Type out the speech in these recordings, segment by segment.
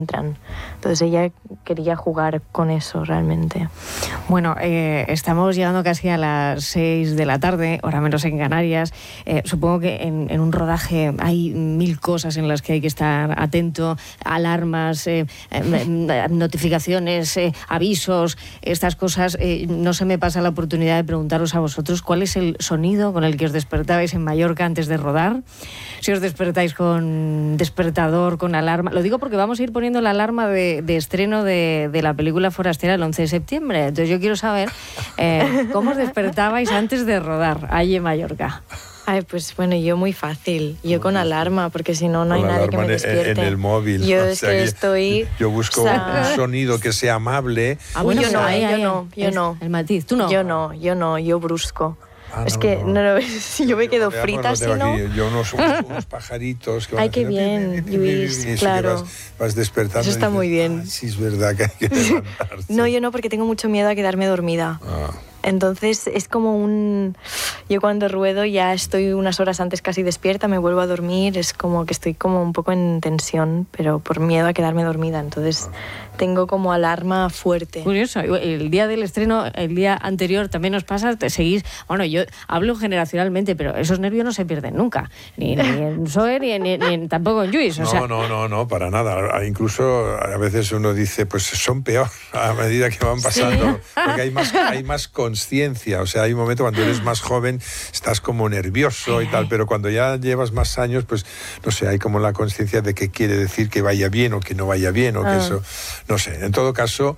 Entonces ella quería jugar con eso realmente. Bueno, estamos llegando casi a las 6 de la tarde, hora menos en Canarias. Supongo que en un rodaje hay 1000 cosas en las que hay que estar atento, alarmas, notificaciones, avisos, estas cosas. No se me pasa la oportunidad de preguntaros a vosotros cuál es el sonido con el que os despertabais en Mallorca antes de rodar. Si os despertáis con despertador, con alarma. Lo digo porque vamos a ir poniendo la alarma de estreno de la película Forastera el 11 de septiembre. Entonces yo quiero saber cómo os despertabais antes de rodar allí en Mallorca. Ay, pues bueno, yo muy fácil. Yo con alarma, porque si no, no hay nadie que me despierte. En el móvil. Yo es que estoy... Yo busco un sonido que sea amable. Bueno, yo no. El matiz, ¿tú no? Yo no, yo brusco. Yo me quedo frita si no. Yo unos pajaritos que van. Ay, qué bien, Luis, claro. Vas despertando. Eso está muy bien. Sí, es verdad que hay que levantarse. No, yo no, porque tengo mucho miedo a quedarme dormida. Entonces es como yo cuando ruedo ya estoy unas horas antes casi despierta, me vuelvo a dormir, es como que estoy como un poco en tensión, pero por miedo a quedarme dormida, entonces tengo como alarma fuerte. Curioso, el día del estreno, el día anterior también nos pasa, te seguís, bueno, yo hablo generacionalmente, pero esos nervios no se pierden nunca, ni en Zoe, ni tampoco en Lluís. No, para nada, incluso a veces uno dice, pues son peor a medida que van pasando, ¿sí? Porque hay más conciencia, o sea, hay un momento cuando eres más joven, estás como nervioso y tal, pero cuando ya llevas más años, pues, no sé, hay como la conciencia de qué quiere decir que vaya bien o que no vaya bien, o que eso, no sé, en todo caso,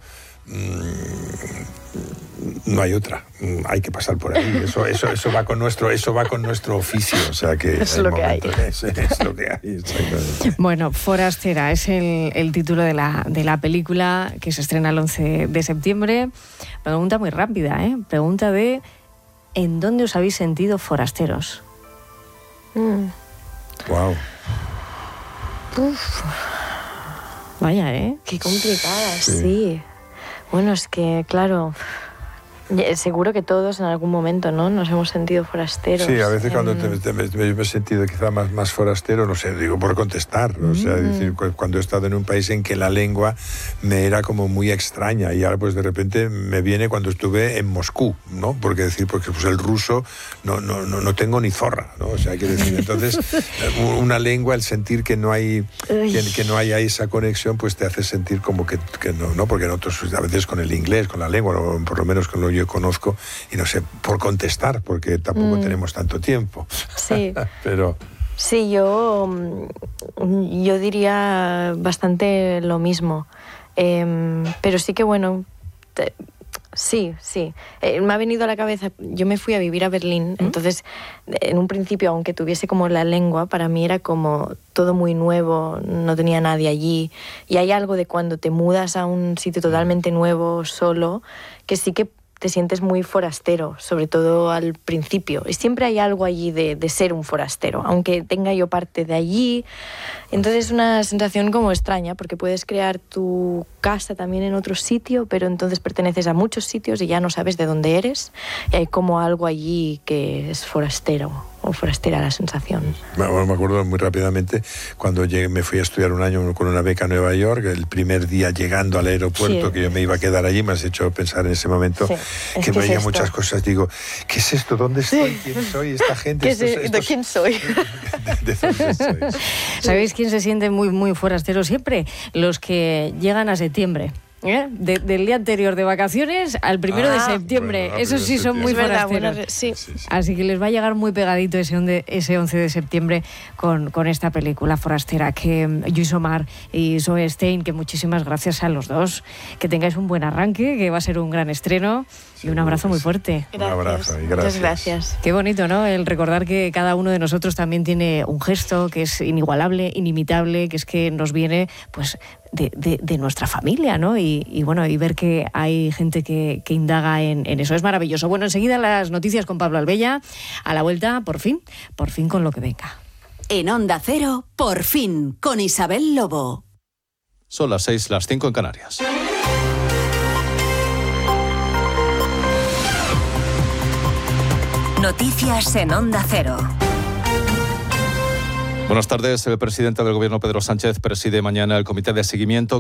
no hay otra, hay que pasar por ahí, eso va con nuestro oficio, o sea que es lo que hay. Es lo que hay. Bueno, Forastera es el título de la película que se estrena el 11 de septiembre. Pregunta muy rápida, pregunta de ¿en dónde os habéis sentido forasteros? Wow. Vaya, qué complicada, sí. Bueno, es que, claro, seguro que todos en algún momento, ¿no? Nos hemos sentido forasteros. Sí, a veces cuando me he sentido quizá más forastero, no sé, digo por contestar, ¿no? O sea, decir, cuando he estado en un país en que la lengua me era como muy extraña y ahora pues de repente me viene cuando estuve en Moscú, ¿no? Porque pues el ruso no tengo ni zorra, ¿no? O sea, quiero decir, entonces una lengua, el sentir que no hay ahí esa conexión, pues te hace sentir como que no, porque nosotros a veces con el inglés, con la lengua, o por lo menos con lo yo conozco, y no sé, por contestar, porque tampoco tenemos tanto tiempo. Sí. Pero... Sí, yo diría bastante lo mismo. Pero sí que bueno, sí. Me ha venido a la cabeza, yo me fui a vivir a Berlín, entonces en un principio, aunque tuviese como la lengua, para mí era como todo muy nuevo, no tenía nadie allí. Y hay algo de cuando te mudas a un sitio totalmente nuevo, solo, que sí que te sientes muy forastero, sobre todo al principio. Y siempre hay algo allí de ser un forastero, aunque tenga yo parte de allí. Entonces es una sensación como extraña, porque puedes crear tu casa también en otro sitio, pero entonces perteneces a muchos sitios y ya no sabes de dónde eres. Y hay como algo allí que es forastero, o forastera la sensación. Me acuerdo muy rápidamente cuando me fui a estudiar un año con una beca a Nueva York, el primer día llegando al aeropuerto, que yo me iba a quedar allí, me has hecho pensar en ese momento que veía muchas cosas. Digo, ¿qué es esto? ¿Dónde estoy? ¿Quién soy? ¿Esta gente? ¿De quién soy? ¿De dónde sois? ¿Sabéis quién se siente muy, muy forastero siempre? Los que llegan a septiembre. Del día anterior de vacaciones al 1 de septiembre. Bueno, esos sí son muy forasteros. Sí. Así que les va a llegar muy pegadito ese 11 de septiembre con esta película Forastera. Que Lluís Omar y Zoe Stein, que muchísimas gracias a los dos. Que tengáis un buen arranque, que va a ser un gran estreno. Y un abrazo muy fuerte. Gracias. Un abrazo y gracias. Muchas gracias. Qué bonito, ¿no? El recordar que cada uno de nosotros también tiene un gesto que es inigualable, inimitable, que es que nos viene pues de nuestra familia, ¿no? Y bueno, y ver que hay gente que indaga en eso. Es maravilloso. Bueno, enseguida las noticias con Pablo Albella. A la vuelta, por fin con lo que venga. En Onda Cero, por fin, con Isabel Lobo. Son las 6, las 5 en Canarias. Noticias en Onda Cero. Buenas tardes. El presidente del Gobierno, Pedro Sánchez, preside mañana el comité de seguimiento